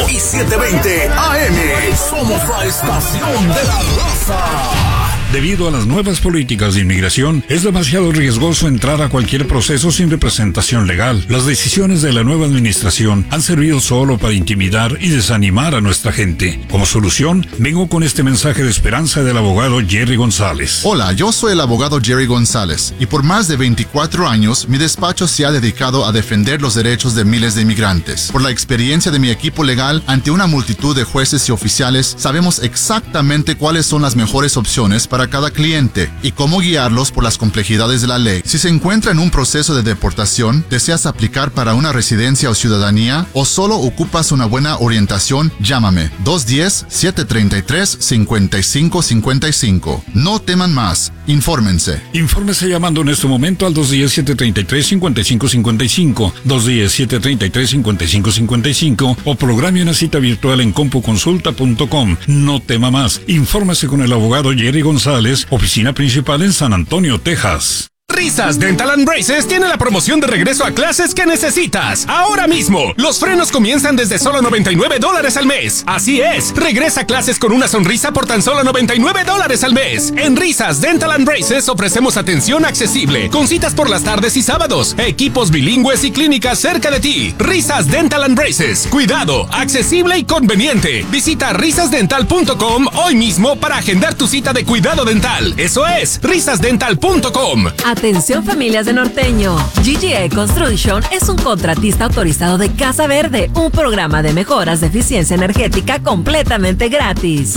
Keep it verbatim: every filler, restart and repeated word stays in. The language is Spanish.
y setecientos veinte A M. Somos la estación de la raza. Debido a las nuevas políticas de inmigración, es demasiado riesgoso entrar a cualquier proceso sin representación legal. Las decisiones de la nueva administración han servido solo para intimidar y desanimar a nuestra gente. Como solución, vengo con este mensaje de esperanza del abogado Jerry González. Hola, yo soy el abogado Jerry González, y por más de veinticuatro años, mi despacho se ha dedicado a defender los derechos de miles de inmigrantes. Por la experiencia de mi equipo legal, ante una multitud de jueces y oficiales, sabemos exactamente cuáles son las mejores opciones para para cada cliente y cómo guiarlos por las complejidades de la ley. Si se encuentra en un proceso de deportación, deseas aplicar para una residencia o ciudadanía, o solo ocupas una buena orientación, llámame dos uno cero, siete tres tres, cinco cinco cinco cinco. No teman más. Infórmense. Infórmese llamando en este momento al dos uno cero, siete tres tres, cinco cinco cinco cinco, dos uno cero, siete tres tres, cinco cinco cinco cinco o programe una cita virtual en compuconsulta punto com. No tema más. Infórmese con el abogado Jerry González, oficina principal en San Antonio, Texas. Risas Dental and Braces tiene la promoción de regreso a clases que necesitas. Ahora mismo, los frenos comienzan desde solo noventa y nueve dólares al mes. Así es, regresa a clases con una sonrisa por tan solo noventa y nueve dólares al mes. En Risas Dental and Braces ofrecemos atención accesible, con citas por las tardes y sábados, equipos bilingües y clínicas cerca de ti. Risas Dental and Braces, cuidado, accesible y conveniente. Visita risas dental punto com hoy mismo para agendar tu cita de cuidado dental. Eso es, risas dental punto com. Atención familias de Norteño, G G A Construction es un contratista autorizado de Casa Verde, un programa de mejoras de eficiencia energética completamente gratis.